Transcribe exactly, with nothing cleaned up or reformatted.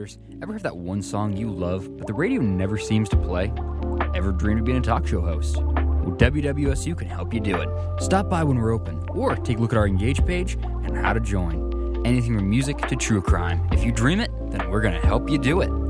writers, ever have that one song you love, but the radio never seems to play? Ever dreamed of being a talk show host? Well, W W S U can help you do it. Stop by when we're open, or take a look at our Engage page and how to join. Anything from music to true crime. If you dream it, then we're going to help you do it.